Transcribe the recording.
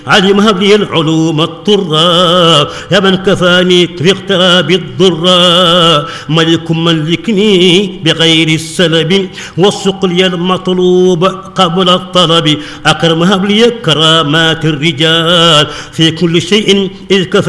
علم هب لي العلوم الطرا يا من كفاني في اغتراب الضرا ملك ملكني بغير السلب والسق لي المطلوب قبل الطلب أكرم هب لي كرامات الرجال في كل شيء إذ كفى